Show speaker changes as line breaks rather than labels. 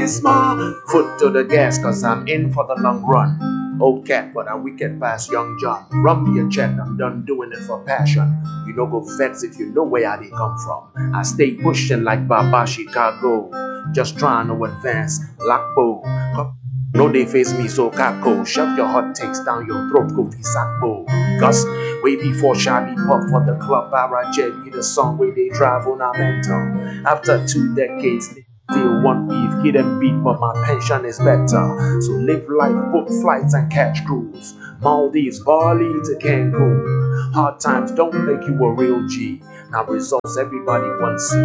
small. Foot to the gas, cause I'm in for the long run. Old cat, but I wicked past young John. Run me a check, I'm done doing it for passion. You no go vex if you know where I they come from. I stay pushing like Baba Chicago. Just trying to advance, Lockbo. No, they face me so caco. Shove your hot takes down your throat, goofy sackbo. Cause way before Charlie Puff for the club, Barra Jelly, the song where they drive on our mental. After 2 decades, they still want beef, get them beat, but my pension is better. So live life, book flights and catch cruise. Maldives, Bali to Cancun. Hard times don't make you a real G. Now results everybody wants to see.